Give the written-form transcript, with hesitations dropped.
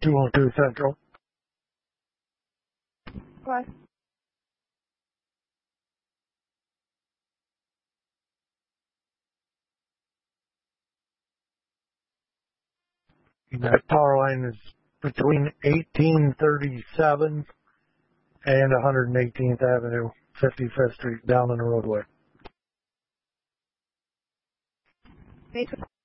202 Central. What? That power line is between 1837 and 118th Avenue, 55th Street, down in the roadway.